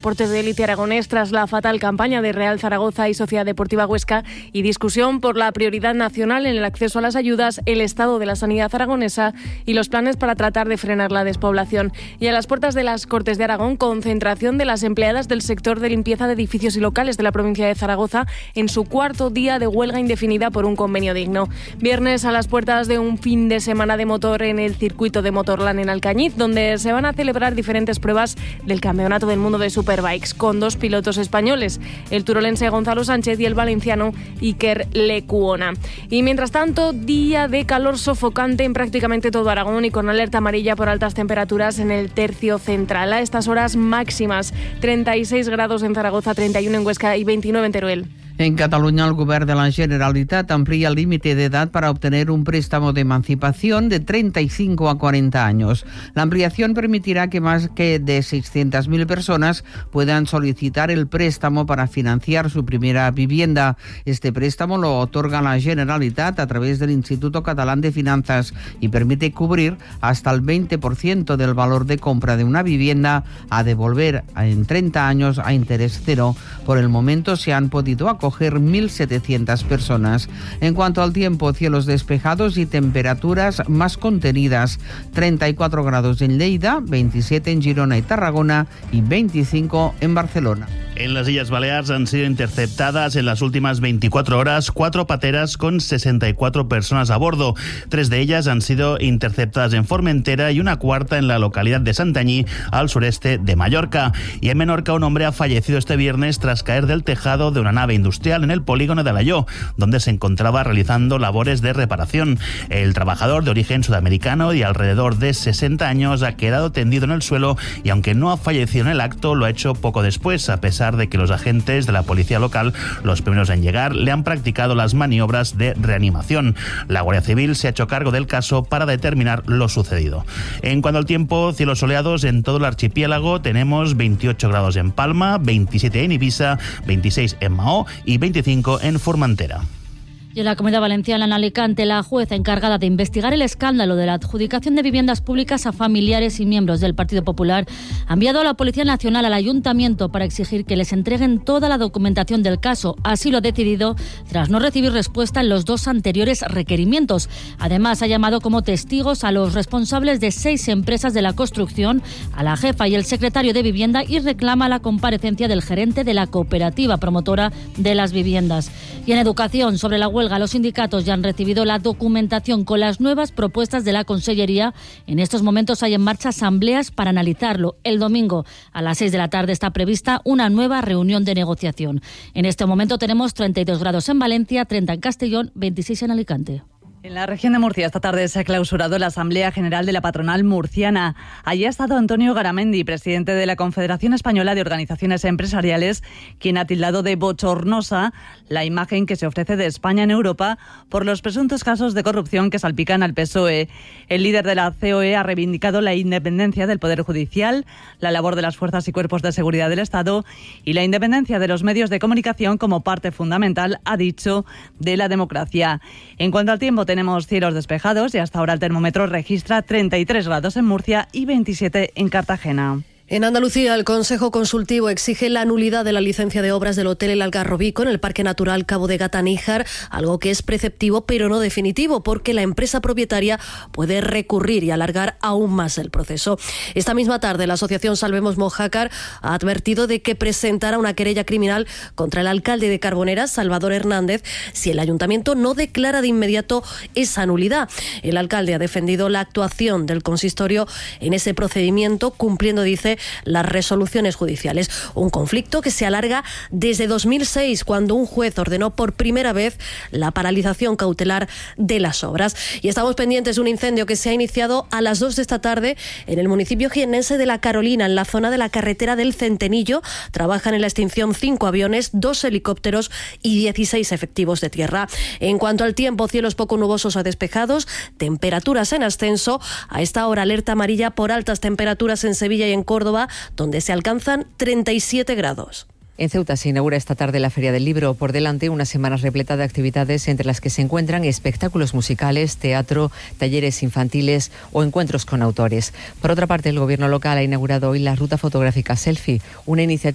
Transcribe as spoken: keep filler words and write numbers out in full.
deportes de élite aragonés tras la fatal campaña de Real Zaragoza y Sociedad Deportiva Huesca y discusión por la prioridad nacional en el acceso a las ayudas, el estado de la sanidad aragonesa y los planes para tratar de frenar la despoblación. Y a las puertas de las Cortes de Aragón, concentración de las empleadas del sector de limpieza de edificios y locales de la provincia de Zaragoza en su cuarto día de huelga indefinida por un convenio digno. Viernes a las puertas de un fin de semana de motor en el circuito de Motorland en Alcañiz, donde se van a celebrar diferentes pruebas del Campeonato del Mundo de Superbikes con dos pilotos españoles, el turolense Gonzalo Sánchez y el valenciano Iker Lecuona. Y mientras tanto, día de calor sofocante en prácticamente todo Aragón y con alerta amarilla por altas temperaturas en el tercio central. A estas horas máximas, treinta y seis grados en Zaragoza, treinta y uno en Huesca y veintinueve en Teruel. En Cataluña, el Govern de la Generalitat amplía el límite de edad para obtener un préstamo de emancipación de treinta y cinco a cuarenta años. La ampliación permitirá que más que de seiscientas mil personas puedan solicitar el préstamo para financiar su primera vivienda. Este préstamo lo otorga la Generalitat a través del Instituto Catalán de Finanzas y permite cubrir hasta el veinte por ciento del valor de compra de una vivienda a devolver en treinta años a interés cero. Por el momento se han podido acoger mil setecientas personas. En cuanto al tiempo, cielos despejados y temperaturas más contenidas. treinta y cuatro grados en Lleida, veintisiete en Girona y Tarragona y veinticinco en Barcelona. En las Islas Baleares han sido interceptadas en las últimas veinticuatro horas cuatro pateras con sesenta y cuatro personas a bordo. Tres de ellas han sido interceptadas en Formentera y una cuarta en la localidad de Santanyí, al sureste de Mallorca. Y en Menorca, un hombre ha fallecido este viernes tras caer del tejado de una nave industrial en el polígono de Alaior, donde se encontraba realizando labores de reparación. El trabajador, de origen sudamericano y alrededor de sesenta años, ha quedado tendido en el suelo y, aunque no ha fallecido en el acto, lo ha hecho poco después, a pesar de que los agentes de la policía local, los primeros en llegar, le han practicado las maniobras de reanimación. La Guardia Civil se ha hecho cargo del caso para determinar lo sucedido. En cuanto al tiempo, cielos soleados en todo el archipiélago. Tenemos veintiocho grados en Palma, veintisiete en Ibiza, veintiséis en Mahó y veinticinco en Formentera. Y en la Comunidad Valenciana, en Alicante, la jueza encargada de investigar el escándalo de la adjudicación de viviendas públicas a familiares y miembros del Partido Popular ha enviado a la Policía Nacional al Ayuntamiento para exigir que les entreguen toda la documentación del caso. Así lo ha decidido tras no recibir respuesta en los dos anteriores requerimientos. Además, ha llamado como testigos a los responsables de seis empresas de la construcción, a la jefa y el secretario de Vivienda, y reclama la comparecencia del gerente de la cooperativa promotora de las viviendas. Y en educación, sobre la huelga, los sindicatos ya han recibido la documentación con las nuevas propuestas de la Consellería. En estos momentos hay en marcha asambleas para analizarlo. El domingo a las seis de la tarde está prevista una nueva reunión de negociación. En este momento tenemos treinta y dos grados en Valencia, treinta en Castellón, veintiséis en Alicante. En la región de Murcia esta tarde se ha clausurado la Asamblea General de la Patronal Murciana. Allí ha estado Antonio Garamendi, presidente de la Confederación Española de Organizaciones Empresariales, quien ha tildado de bochornosa la imagen que se ofrece de España en Europa por los presuntos casos de corrupción que salpican al P S O E. El líder de la C O E ha reivindicado la independencia del Poder Judicial, la labor de las fuerzas y cuerpos de seguridad del Estado y la independencia de los medios de comunicación como parte fundamental, ha dicho, de la democracia. En cuanto al tiempo, tenemos cielos despejados y hasta ahora el termómetro registra treinta y tres grados en Murcia y veintisiete en Cartagena. En Andalucía, el Consejo Consultivo exige la nulidad de la licencia de obras del Hotel El Algarrobico en el Parque Natural Cabo de Gata-Níjar, algo que es preceptivo pero no definitivo, porque la empresa propietaria puede recurrir y alargar aún más el proceso. Esta misma tarde, la asociación Salvemos Mojácar ha advertido de que presentará una querella criminal contra el alcalde de Carboneras, Salvador Hernández, si el ayuntamiento no declara de inmediato esa nulidad. El alcalde ha defendido la actuación del consistorio en ese procedimiento, cumpliendo, dice, las resoluciones judiciales. Un conflicto que se alarga desde dos mil seis, cuando un juez ordenó por primera vez la paralización cautelar de las obras. Y estamos pendientes de un incendio que se ha iniciado a las dos de esta tarde en el municipio jiennense de La Carolina, en la zona de la carretera del Centenillo. Trabajan en la extinción cinco aviones, dos helicópteros y dieciséis efectivos de tierra. En cuanto al tiempo, cielos poco nubosos o despejados, temperaturas en ascenso. A esta hora, alerta amarilla por altas temperaturas en Sevilla y en Córdoba, donde se alcanzan treinta y siete grados. En Ceuta se inaugura esta tarde la Feria del Libro. Por delante, una semana repleta de actividades, entre las que se encuentran espectáculos musicales, teatro, talleres infantiles o encuentros con autores. Por otra parte, el Gobierno local ha inaugurado hoy la ruta fotográfica Selfie, una iniciativa